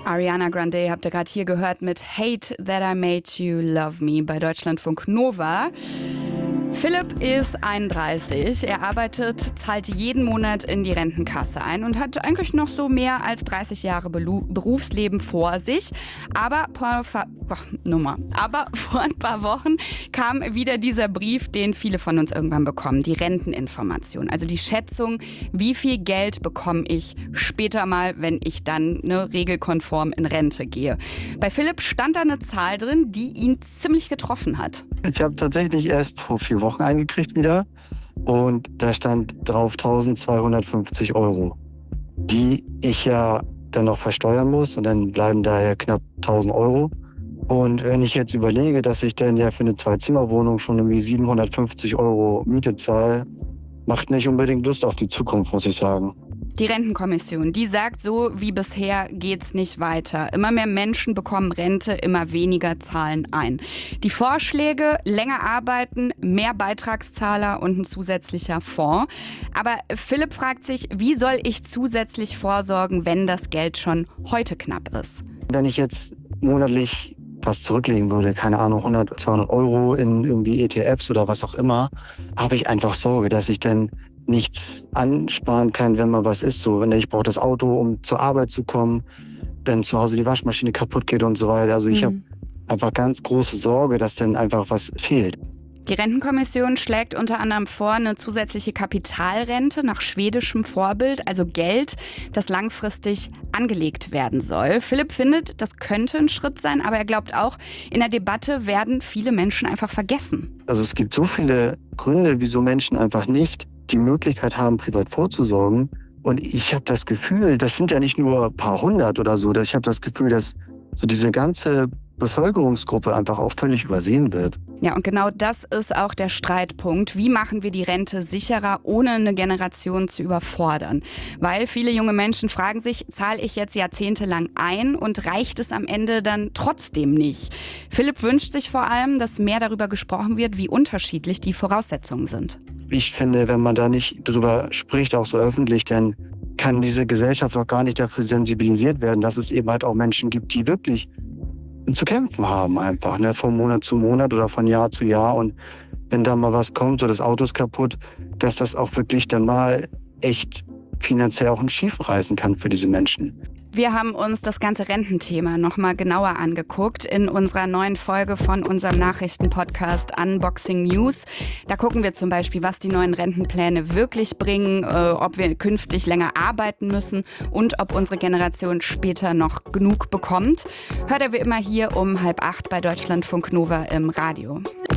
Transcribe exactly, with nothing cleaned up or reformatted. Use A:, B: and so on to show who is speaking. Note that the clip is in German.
A: Ariana Grande habt ihr gerade hier gehört mit Hate That I Made You Love Me bei Deutschlandfunk Nova. Philipp ist einunddreißig, er arbeitet, zahlt jeden Monat in die Rentenkasse ein und hat eigentlich noch so mehr als dreißig Jahre Belu- Berufsleben vor sich. Aber vor, oh, Nummer. Aber vor ein paar Wochen kam wieder dieser Brief, den viele von uns irgendwann bekommen, die Renteninformation. Also die Schätzung, wie viel Geld bekomme ich später mal, wenn ich dann ne, regelkonform in Rente gehe. Bei Philipp stand da eine Zahl drin, die ihn ziemlich getroffen hat.
B: Ich habe tatsächlich erst vor vier Wochen eingekriegt wieder und da stand drauf eintausendzweihundertfünfzig Euro, die ich ja dann noch versteuern muss und dann bleiben daher knapp tausend Euro. Und wenn ich jetzt überlege, dass ich dann ja für eine Zwei-Zimmer-Wohnung schon irgendwie siebenhundertfünfzig Euro Miete zahle, macht nicht unbedingt Lust auf die Zukunft, muss ich sagen.
A: Die Rentenkommission, die sagt, so wie bisher geht's nicht weiter. Immer mehr Menschen bekommen Rente, immer weniger zahlen ein. Die Vorschläge, länger arbeiten, mehr Beitragszahler und ein zusätzlicher Fonds. Aber Philipp fragt sich, wie soll ich zusätzlich vorsorgen, wenn das Geld schon heute knapp ist?
B: Wenn ich jetzt monatlich was zurücklegen würde, keine Ahnung, hundert, zweihundert Euro in irgendwie E T Fs oder was auch immer, habe ich einfach Sorge, dass ich dann nichts ansparen kann, wenn mal was ist. So, wenn ich brauche das Auto, um zur Arbeit zu kommen, wenn zu Hause die Waschmaschine kaputt geht und so weiter. Also ich mhm. habe einfach ganz große Sorge, dass dann einfach was fehlt.
A: Die Rentenkommission schlägt unter anderem vor, eine zusätzliche Kapitalrente nach schwedischem Vorbild, also Geld, das langfristig angelegt werden soll. Philipp findet, das könnte ein Schritt sein, aber er glaubt auch, in der Debatte werden viele Menschen einfach vergessen.
B: Also es gibt so viele Gründe, wieso Menschen einfach nicht die Möglichkeit haben, privat vorzusorgen. Und ich habe das Gefühl, das sind ja nicht nur ein paar hundert oder so, ich habe das Gefühl, dass so diese ganze Bevölkerungsgruppe einfach auch völlig übersehen wird.
A: Ja, und genau das ist auch der Streitpunkt. Wie machen wir die Rente sicherer, ohne eine Generation zu überfordern? Weil viele junge Menschen fragen sich, zahle ich jetzt jahrzehntelang ein und reicht es am Ende dann trotzdem nicht? Philipp wünscht sich vor allem, dass mehr darüber gesprochen wird, wie unterschiedlich die Voraussetzungen sind.
B: Ich finde, wenn man da nicht drüber spricht, auch so öffentlich, dann kann diese Gesellschaft auch gar nicht dafür sensibilisiert werden, dass es eben halt auch Menschen gibt, die wirklich zu kämpfen haben einfach, ne, von Monat zu Monat oder von Jahr zu Jahr. Und wenn da mal was kommt, so das Auto ist kaputt, dass das auch wirklich dann mal echt finanziell auch ein Schiff reißen kann für diese Menschen.
A: Wir haben uns das ganze Rententhema nochmal genauer angeguckt in unserer neuen Folge von unserem Nachrichtenpodcast Unboxing News. Da gucken wir zum Beispiel, was die neuen Rentenpläne wirklich bringen, äh, ob wir künftig länger arbeiten müssen und ob unsere Generation später noch genug bekommt. Hört ihr wie immer hier um halb acht bei Deutschlandfunk Nova im Radio.